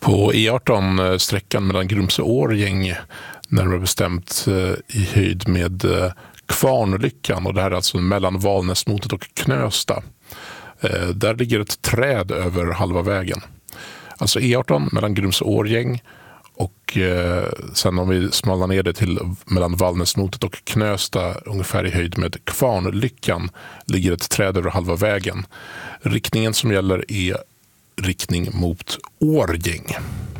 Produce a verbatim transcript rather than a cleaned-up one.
På E arton, sträckan mellan Grumsö och Årjäng, närmare bestämt i höjd med Kvarnlyckan, och det här är alltså mellan Valnäsmotet och Knösta. Där ligger ett träd över halva vägen. Alltså E arton mellan Grumsö och Årjäng, och sen om vi smalnar ner det till mellan Valnäsmotet och Knösta, ungefär i höjd med Kvarnlyckan, ligger ett träd över halva vägen. Riktningen som gäller är riktning mot Årjäng.